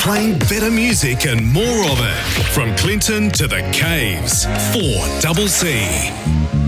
Playing better music and more of it. From Clinton to the Caves. 4CC.